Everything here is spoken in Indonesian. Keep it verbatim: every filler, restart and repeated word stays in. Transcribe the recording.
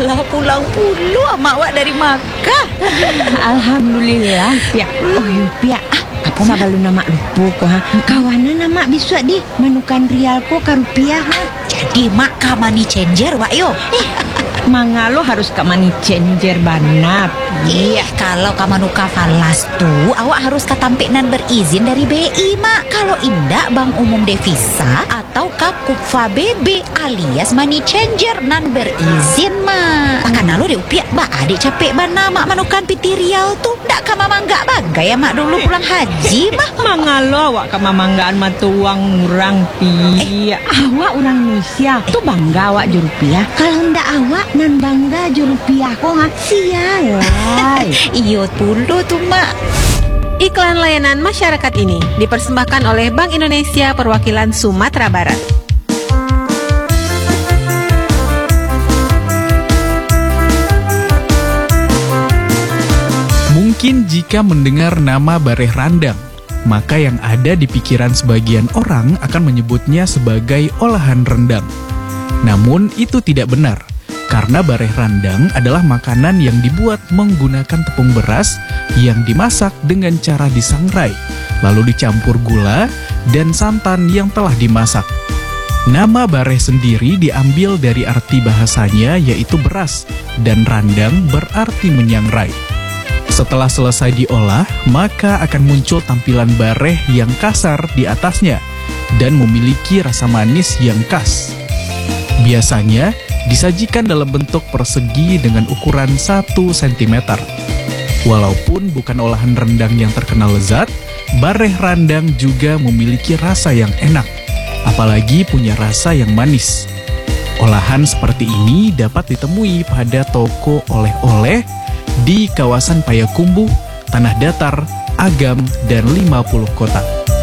Alah, pulang pulu amak wak dari Makkah. Alhamdulillah, Pia. Oh, ya, Pia. Ah, apa sabalu nama lupa ko ha. Kawanan nama bisua di manukan rial ko ka rupiah ha. Jadi mak ka money changer wak yo. Eh, mangalo harus ka money changer banap. Iya, kalau ka manuka falas tuh awak harus katampinan berizin dari B I mak. Kalau indak Bank Umum Devisa atau ka Kupfa B B alias money changer nan berizin mak. Makanya lo deh upiak ba adik capek bana mak manukan piti rial tuh. Ndak ka mama nggak bagai ya mak dulu pulang haji mah. Mangalo awak ka mamanggaan matuang urang Pia. Awak orang Indonesia tuh bangga awak ju rupiah. Kalau ndak awak nan bangga ju rupiah ko ha. Sialai. Iyo puluh tuh mak. Iklan layanan masyarakat ini dipersembahkan oleh Bank Indonesia Perwakilan Sumatera Barat. Mungkin jika mendengar nama Bareh Randang, maka yang ada di pikiran sebagian orang akan menyebutnya sebagai olahan rendang. Namun itu tidak benar, karena bareh randang adalah makanan yang dibuat menggunakan tepung beras yang dimasak dengan cara disangrai, lalu dicampur gula dan santan yang telah dimasak. Nama bareh sendiri diambil dari arti bahasanya yaitu beras, dan randang berarti menyangrai. Setelah selesai diolah, maka akan muncul tampilan bareh yang kasar di atasnya dan memiliki rasa manis yang khas. Biasanya disajikan dalam bentuk persegi dengan ukuran satu sentimeter. Walaupun bukan olahan rendang yang terkenal lezat, bareh randang juga memiliki rasa yang enak, apalagi punya rasa yang manis. Olahan seperti ini dapat ditemui pada toko oleh-oleh di kawasan Payakumbuh, Tanah Datar, Agam, dan lima puluh kota.